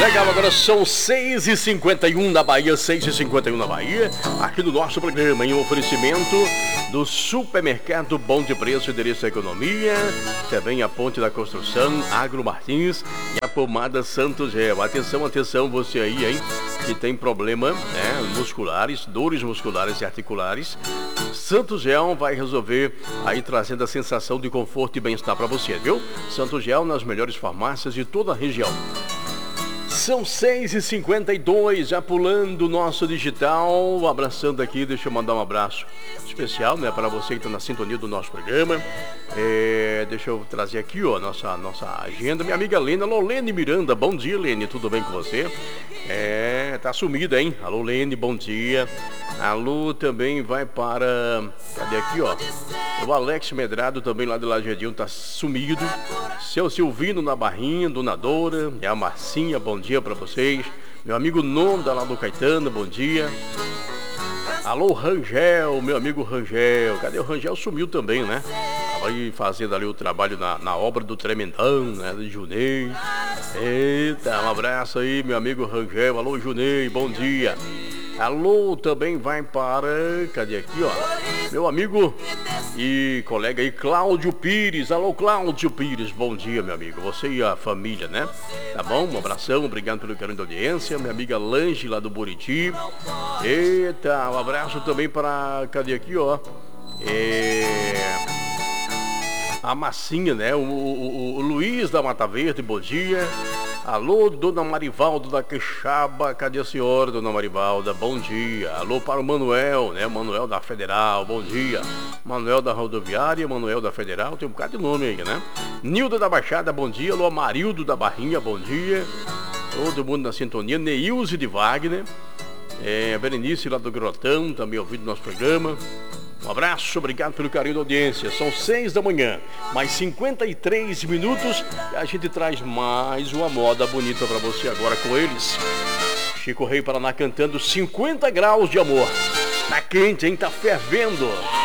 Legal, agora são 6h51 na Bahia, 6h51 na Bahia, aqui no nosso programa, em oferecimento do Supermercado Bom de Preço, endereço Economia, também a Ponte da Construção, Agro Martins e a Pomada Santo Gel. Atenção, atenção, você aí, hein, que tem problema, né, musculares, dores musculares e articulares. Santo Gel vai resolver aí, trazendo a sensação de conforto e bem-estar para você, viu? Santo Gel nas melhores farmácias de toda a região. São 6h52, já pulando o nosso digital, abraçando aqui, deixa eu mandar um abraço especial, né, para você que está na sintonia do nosso programa. Deixa eu trazer aqui, ó, nossa agenda, minha amiga Lene. Alô, Lene Miranda, bom dia, Lene, tudo bem com você? Tá sumida, hein? Alô, Lene, bom dia. Alô, também vai para, cadê aqui, ó? O Alex Medrado, também lá de Lajedinho, tá sumido. Seu Silvino na Barrinha, Dona Dora, e a Marcinha, bom dia para vocês. Meu amigo Nonda lá do Caetano, bom dia. Alô, Rangel, meu amigo Rangel. Cadê o Rangel? Sumiu também, né? Tava aí fazendo ali o trabalho na obra do Tremendão, né? De Junei. Eita, um abraço aí, meu amigo Rangel. Alô, Junei, bom dia. Alô, também vai para, cadê aqui, ó? Meu amigo e colega aí, Cláudio Pires. Alô, Cláudio Pires, bom dia, meu amigo. Você e a família, né? Tá bom? Um abração, obrigado pelo carinho da audiência. Minha amiga Lange, lá do Buriti. Eita, um abraço também para, cadê aqui, ó? A Massinha, né? O Luiz da Mata Verde, bom dia. Alô, Dona Marivalda da Queixaba, cadê a senhora, Dona Marivalda? Bom dia. Alô para o Manuel, né? Manuel da Federal, bom dia. Manuel da Rodoviária, Manuel da Federal, tem um bocado de nome aí, né? Nilda da Baixada, bom dia. Alô, Amarildo da Barrinha, bom dia. Todo mundo na sintonia. Neilze de Wagner. Berenice lá do Grotão, também ouvindo nosso programa. Um abraço, obrigado pelo carinho da audiência. São 6 da manhã, mais 53 minutos e a gente traz mais uma moda bonita para você agora com eles. Chico Rei Paraná cantando 50 graus de amor. Tá quente, hein? Tá fervendo.